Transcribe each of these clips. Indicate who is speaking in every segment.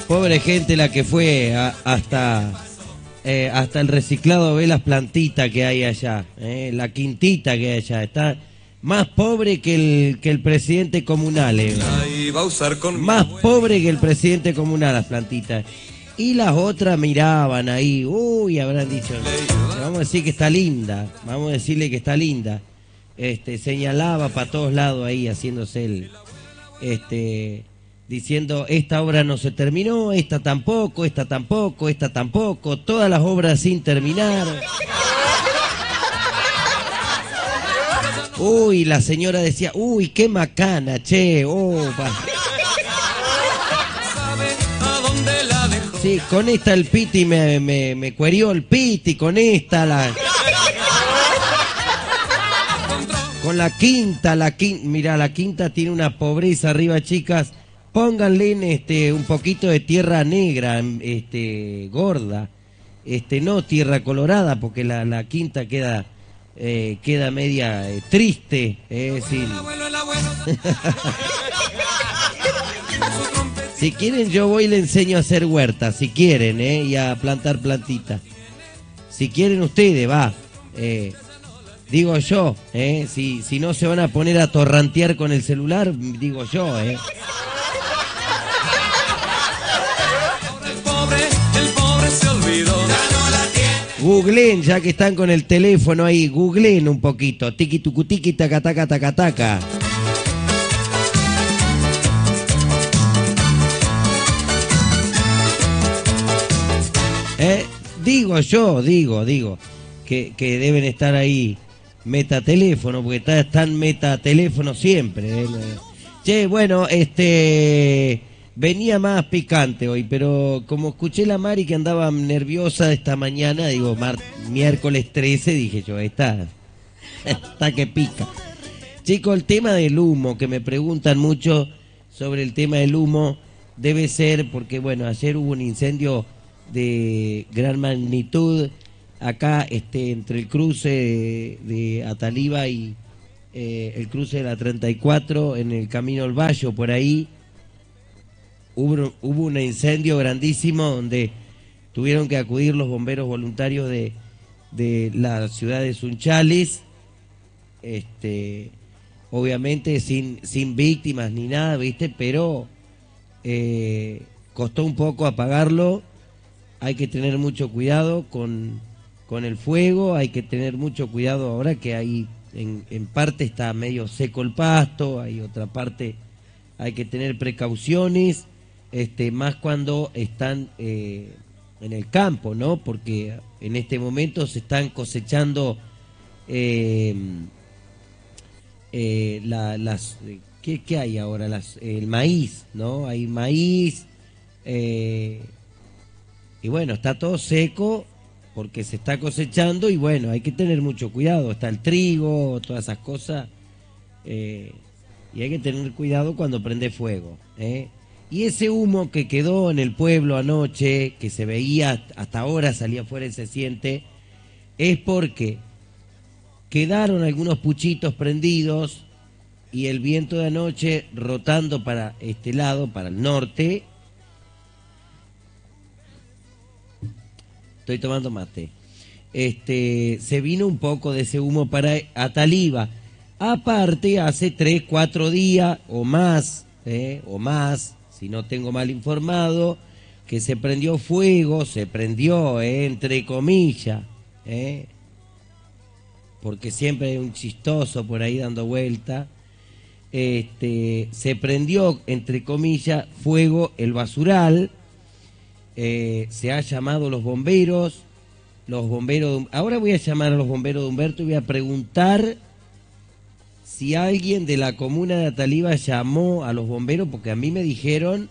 Speaker 1: Pobre gente la que fue hasta el reciclado, ve las plantitas que hay allá, la quintita que hay allá, está más pobre que el presidente comunal, más pobre que el presidente comunal las plantitas. Y las otras miraban ahí, uy, habrán dicho, vamos a decir que está linda, vamos a decirle que está linda. Señalaba para todos lados ahí, haciéndose el, diciendo, esta obra no se terminó, esta tampoco, esta tampoco, esta tampoco, todas las obras sin terminar. Uy, la señora decía, uy, qué macana, che, Sí, con esta el Piti me cuerió el Piti, con esta con la quinta, mira, la quinta tiene una pobreza arriba, chicas. Pónganle un poquito de tierra negra, gorda, no tierra colorada, porque la quinta queda media triste, sin... Si quieren yo voy y le enseño a hacer huertas, si quieren, y a plantar plantitas. Si quieren ustedes, va, digo yo, si no se van a poner a torrantear con el celular, digo yo, El pobre se olvidó. Googleen, ya que están con el teléfono ahí, googleen un poquito. Tiki tucu tiki taca taca taca taca. Digo que deben estar ahí metateléfono, porque están metateléfono siempre. Che, bueno, venía más picante hoy, pero como escuché la Mari que andaba nerviosa esta mañana, digo, miércoles 13, dije yo, está que pica. Chicos, el tema del humo, que me preguntan mucho sobre el tema del humo, debe ser porque, bueno, ayer hubo un incendio de gran magnitud acá entre el cruce de Ataliva y el cruce de la 34 en el camino al Bayo, por ahí hubo un incendio grandísimo donde tuvieron que acudir los bomberos voluntarios de la ciudad de Sunchales, obviamente sin víctimas ni nada, ¿viste? Pero costó un poco apagarlo. Hay que tener mucho cuidado con el fuego, hay que tener mucho cuidado ahora que hay en parte está medio seco el pasto, hay otra parte hay que tener precauciones, más cuando están en el campo, ¿no? Porque en este momento se están cosechando ¿qué hay ahora? El maíz, ¿no? Hay maíz, y bueno, está todo seco porque se está cosechando y bueno, hay que tener mucho cuidado. Está el trigo, todas esas cosas, y hay que tener cuidado cuando prende fuego, Y ese humo que quedó en el pueblo anoche, que se veía hasta ahora, salía afuera y se siente, es porque quedaron algunos puchitos prendidos y el viento de anoche rotando para este lado, para el norte. Estoy tomando mate. Se vino un poco de ese humo para Ataliva. Aparte, hace 3, 4 días o más, si no tengo mal informado, que se prendió fuego, entre comillas, porque siempre hay un chistoso por ahí dando vuelta. Se prendió, entre comillas, fuego el basural. Se ha llamado los bomberos. Ahora voy a llamar a los bomberos de Humberto y voy a preguntar si alguien de la comuna de Ataliva llamó a los bomberos, porque a mí me dijeron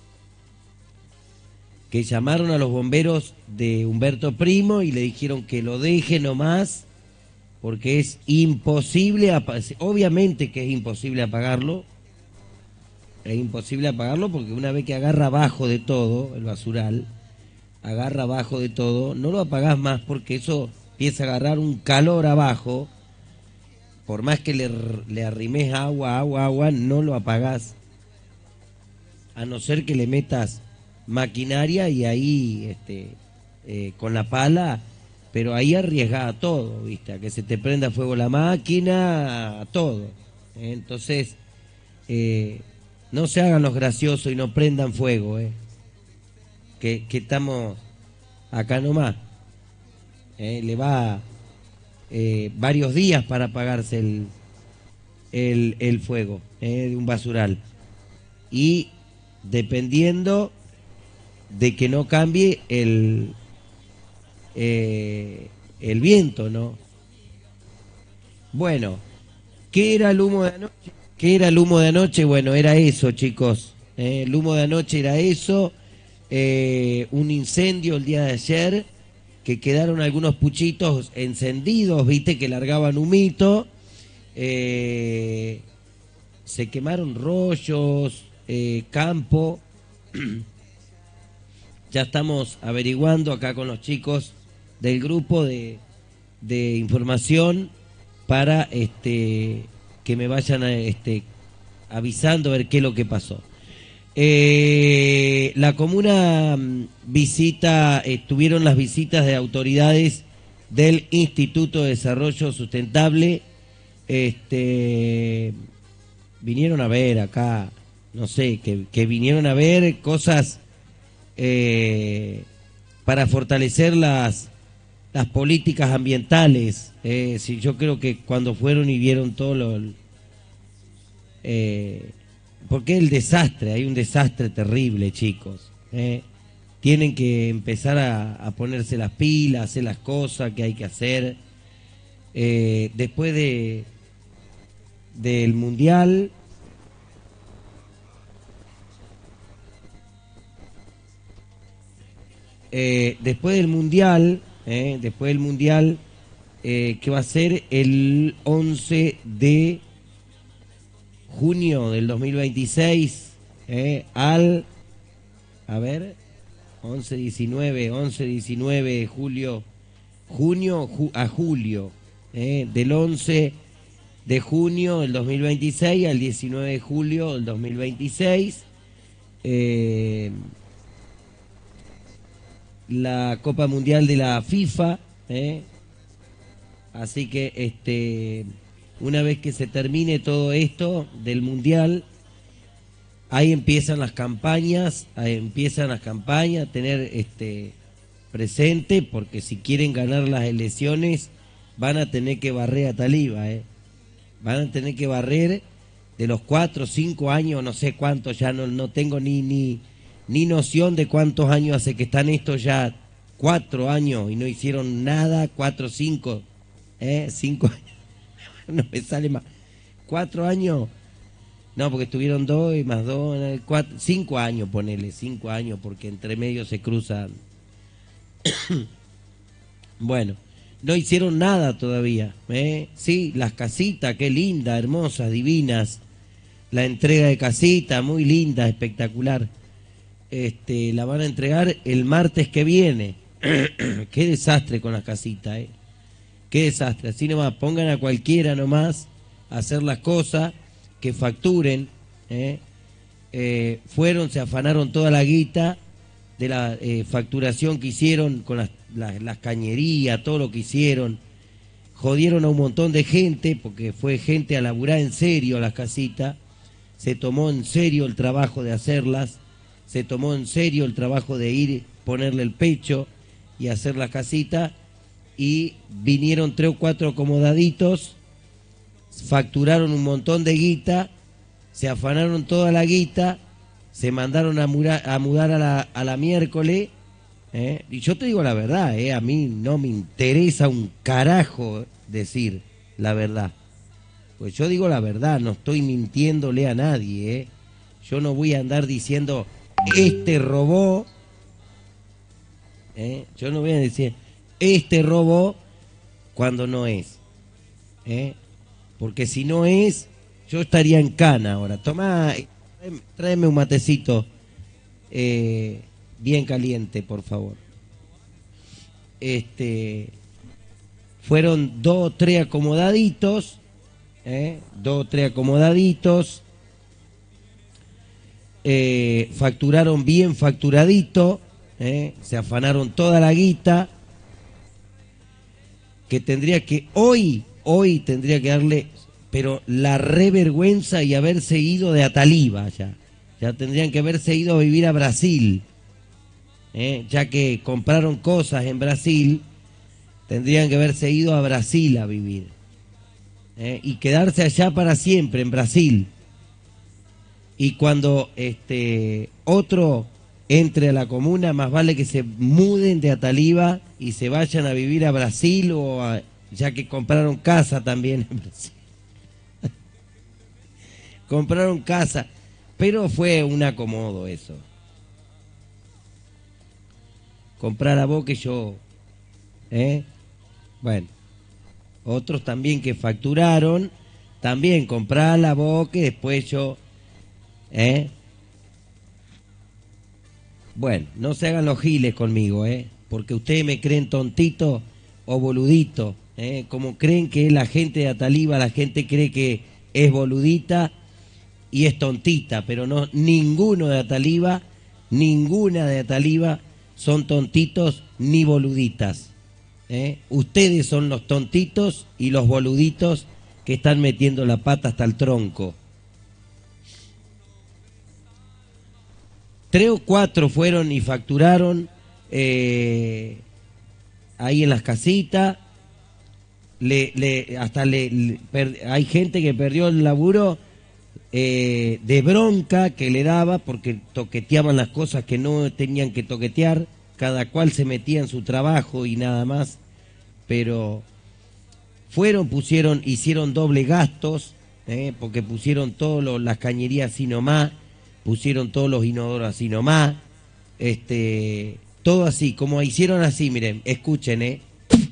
Speaker 1: que llamaron a los bomberos de Humberto Primo y le dijeron que lo deje nomás, porque es imposible, obviamente que es imposible apagarlo. Es imposible apagarlo porque una vez que agarra abajo de todo, el basural, agarra abajo de todo, no lo apagás más porque eso empieza a agarrar un calor abajo. Por más que le arrimes agua, no lo apagás. A no ser que le metas maquinaria y ahí con la pala, pero ahí arriesgaba todo, ¿viste? A que se te prenda fuego la máquina, a todo. Entonces, no se hagan los graciosos y no prendan fuego, que estamos acá nomás. Le va varios días para apagarse el fuego de un basural. Y dependiendo de que no cambie el viento, ¿no? Bueno, ¿qué era el humo de anoche? ¿Qué era el humo de anoche? Bueno, era eso, chicos. El humo de anoche era eso. Un incendio el día de ayer, que quedaron algunos puchitos encendidos, viste, que largaban humito. Se quemaron rollos, campo. Ya estamos averiguando acá con los chicos del grupo de información para que me vayan avisando a ver qué es lo que pasó. La comuna tuvieron las visitas de autoridades del Instituto de Desarrollo Sustentable. Vinieron a ver acá, no sé, que vinieron a ver cosas para fortalecer las políticas ambientales. Sí, yo creo que cuando fueron y vieron todo porque el desastre, hay un desastre terrible, chicos. Tienen que empezar a ponerse las pilas, hacer las cosas que hay que hacer. Después del Mundial, después del Mundial, que va a ser el 11 de junio del 2026, a ver, 11-19 julio, a julio, del 11 de junio del 2026 al 19 de julio del 2026, la Copa Mundial de la FIFA, así que una vez que se termine todo esto del Mundial, ahí empiezan las campañas, a tener presente, porque si quieren ganar las elecciones van a tener que barrer a Taliba, van a tener que barrer de los 4 o 5 años, no sé cuántos, ya no tengo ni noción de cuántos años hace que están estos, ya 4 años y no hicieron nada, 4 o 5, 5 años, no me sale más, 4 años, no, porque estuvieron 2 y más 2, 5 años, ponele, 5 años, porque entre medio se cruzan. Bueno, no hicieron nada todavía, sí, las casitas, qué lindas, hermosas, divinas, la entrega de casitas, muy linda, espectacular. La van a entregar el martes que viene. Qué desastre con las casitas, qué desastre. Así nomás, pongan a cualquiera nomás a hacer las cosas, que facturen. Fueron, se afanaron toda la guita de la facturación que hicieron con las cañerías, todo lo que hicieron. Jodieron a un montón de gente, porque fue gente a laburar en serio a las casitas. Se tomó en serio el trabajo de hacerlas. Se tomó en serio el trabajo de ir, ponerle el pecho y hacer la casita, y vinieron 3 o 4 acomodaditos, facturaron un montón de guita, se afanaron toda la guita, se mandaron a mudar a la miércoles, y yo te digo la verdad, a mí no me interesa un carajo decir la verdad, pues yo digo la verdad, no estoy mintiéndole a nadie, yo no voy a andar diciendo robó, yo no voy a decir robó cuando no es, porque si no es, yo estaría en cana ahora. Tomá, tráeme un matecito bien caliente, por favor. Fueron 2 o 3 acomodaditos, 2 o 3 acomodaditos. facturaron bien facturadito, se afanaron toda la guita, que tendría que, hoy tendría que darle, pero la revergüenza y haberse ido de Ataliba ya tendrían que haberse ido a vivir a Brasil, ya que compraron cosas en Brasil, tendrían que haberse ido a Brasil a vivir, y quedarse allá para siempre, en Brasil. Y cuando otro entre a la comuna, más vale que se muden de Ataliba y se vayan a vivir a Brasil, ya que compraron casa también en Brasil. Compraron casa, pero fue un acomodo eso. Comprar a vos que yo, bueno, otros también que facturaron, también comprar a vos que después yo, Bueno, no se hagan los giles conmigo, porque ustedes me creen tontito o boludito, como creen que la gente de Ataliba, la gente cree que es boludita y es tontita, pero no, ninguna de Ataliba son tontitos ni boluditas. Ustedes son los tontitos y los boluditos que están metiendo la pata hasta el tronco. 3 o 4 fueron y facturaron ahí en las casitas. Hay gente que perdió el laburo de bronca que le daba porque toqueteaban las cosas que no tenían que toquetear. Cada cual se metía en su trabajo y nada más. Pero hicieron doble gastos, porque pusieron todas las cañerías así nomás. Pusieron todos los inodoros así nomás, todo así, como hicieron así, miren, escuchen,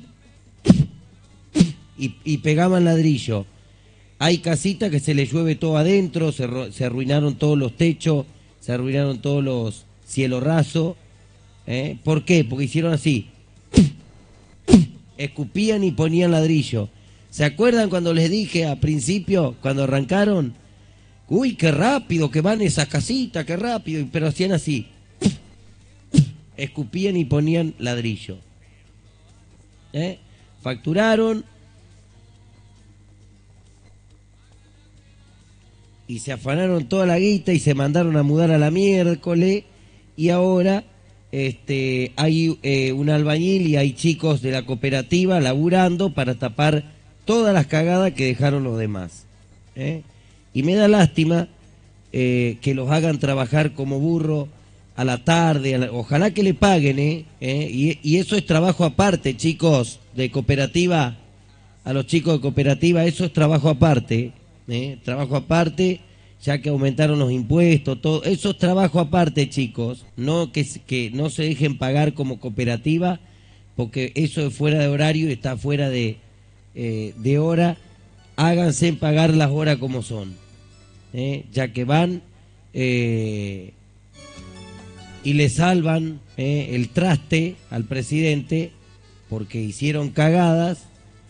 Speaker 1: y pegaban ladrillo. Hay casitas que se les llueve todo adentro, se arruinaron todos los techos, se arruinaron todos los cielos rasos. ¿Por qué? Porque hicieron así, escupían y ponían ladrillo. ¿Se acuerdan cuando les dije al principio, cuando arrancaron? Uy, qué rápido que van esas casitas, qué rápido, pero hacían así, escupían y ponían ladrillo. Facturaron y se afanaron toda la guita y se mandaron a mudar a la miércoles, y ahora hay un albañil y hay chicos de la cooperativa laburando para tapar todas las cagadas que dejaron los demás. Y me da lástima que los hagan trabajar como burro a la tarde, ojalá que le paguen, y eso es trabajo aparte, chicos de cooperativa, a los chicos de cooperativa, eso es trabajo aparte, trabajo aparte, ya que aumentaron los impuestos, todo, eso es trabajo aparte, chicos, no que no se dejen pagar como cooperativa, porque eso es fuera de horario y está fuera de hora. Háganse pagar las horas como son, ya que van y le salvan el traste al presidente porque hicieron cagadas.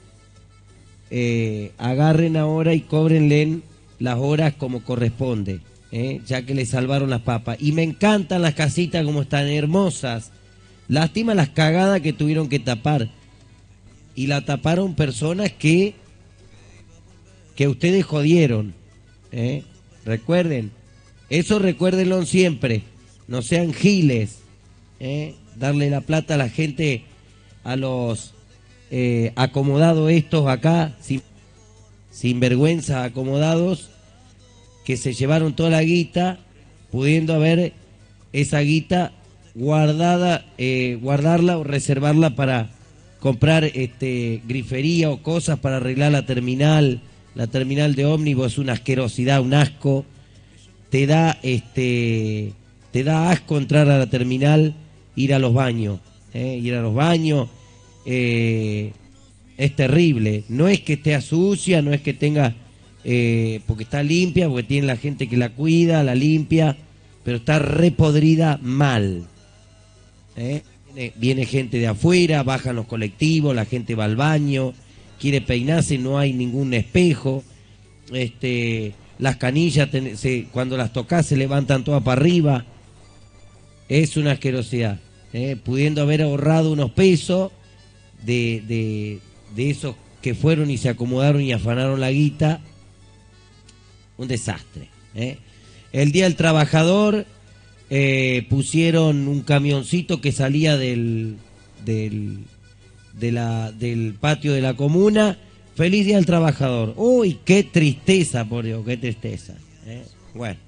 Speaker 1: Agarren ahora y cóbrenle las horas como corresponde, ya que le salvaron las papas. Y me encantan las casitas como están hermosas. Lástima las cagadas que tuvieron que tapar, y la taparon personas que ustedes jodieron, recuerden, eso recuérdenlo siempre, no sean giles, darle la plata a la gente, a los acomodados estos acá, sin vergüenza acomodados, que se llevaron toda la guita, pudiendo haber esa guita guardarla o reservarla para comprar grifería o cosas para arreglar la terminal. La terminal de ómnibus es una asquerosidad, un asco. Te da asco entrar a la terminal, ir a los baños. Es terrible. No es que esté sucia, no es que tenga, porque está limpia, porque tiene la gente que la cuida, la limpia, pero está repodrida mal. Viene gente de afuera, bajan los colectivos, la gente va al baño, quiere peinarse, no hay ningún espejo, las canillas, cuando las tocas se levantan todas para arriba. Es una asquerosidad. Pudiendo haber ahorrado unos pesos de esos que fueron y se acomodaron y afanaron la guita. Un desastre. El Día del Trabajador, pusieron un camioncito que salía del patio de la comuna. Feliz Día del Trabajador. Uy, qué tristeza, por Dios, qué tristeza. Bueno,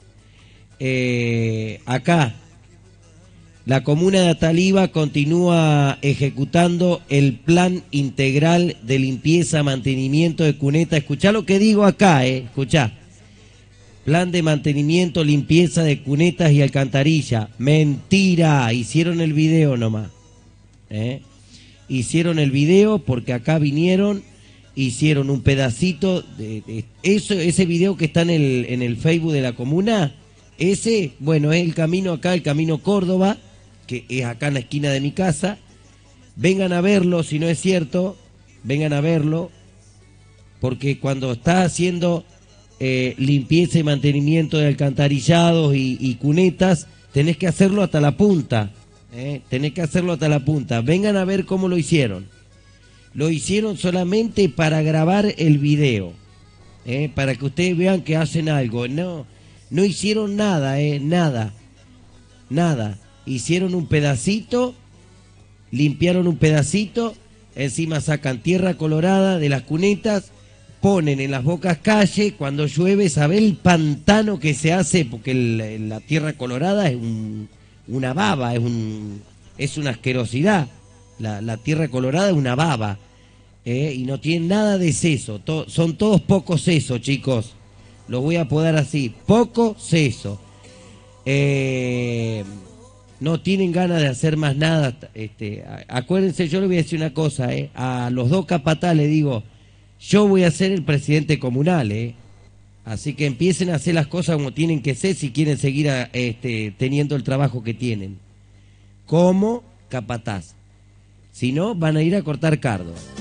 Speaker 1: acá la comuna de Ataliva continúa ejecutando el plan integral de limpieza, mantenimiento de cuneta. Escuchá lo que digo acá, escuchá. Plan de mantenimiento, limpieza de cunetas y alcantarilla. Mentira, hicieron el video nomás. Hicieron el video porque acá vinieron, hicieron un pedacito de ese video que está en el Facebook de la comuna. Ese, bueno, es el camino acá, el camino Córdoba, que es acá en la esquina de mi casa. Vengan a verlo, si no es cierto, vengan a verlo, porque cuando está haciendo limpieza y mantenimiento de alcantarillados y cunetas, tenés que hacerlo hasta la punta, tenés que hacerlo hasta la punta. Vengan a ver cómo lo hicieron. Lo hicieron solamente para grabar el video, para que ustedes vean que hacen algo. No hicieron nada, nada. Hicieron un pedacito, limpiaron un pedacito, encima sacan tierra colorada de las cunetas, ponen en las bocas calle, cuando llueve, ¿sabe el pantano que se hace? Porque la tierra colorada es una baba, es una asquerosidad. La tierra colorada es una baba, y no tiene nada de seso. Son todos poco seso, chicos. Lo voy a apodar así, poco seso. No tienen ganas de hacer más nada. Acuérdense, yo les voy a decir una cosa, a los dos capataz les digo, yo voy a ser el presidente comunal, así que empiecen a hacer las cosas como tienen que ser si quieren seguir teniendo el trabajo que tienen, como capataz. Si no, van a ir a cortar cardo.